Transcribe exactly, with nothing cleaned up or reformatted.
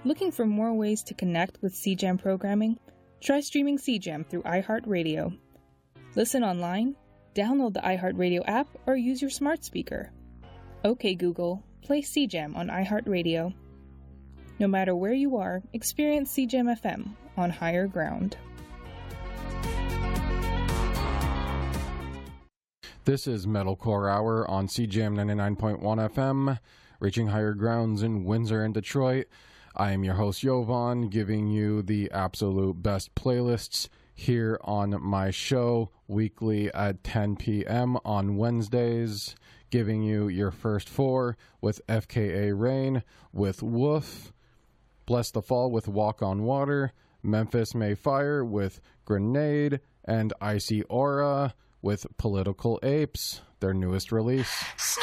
Looking for more ways to connect with C Jam programming? Try streaming C Jam through iHeartRadio. Listen online, download the iHeartRadio app, or use your smart speaker. OK Google, play C Jam on iHeartRadio. No matter where you are, experience C Jam F M on higher ground. This is Metalcore Hour on C J M ninety-nine point one F M, reaching higher grounds in Windsor and Detroit. I am your host, Jovan, giving you the absolute best playlists here on my show, weekly at ten p.m. on Wednesdays, giving you your first four with F K A Rain, with Woof, Bless the Fall with Walk on Water, Memphis May Fire with Grenade, and Icy Aura with Political Apes, their newest release.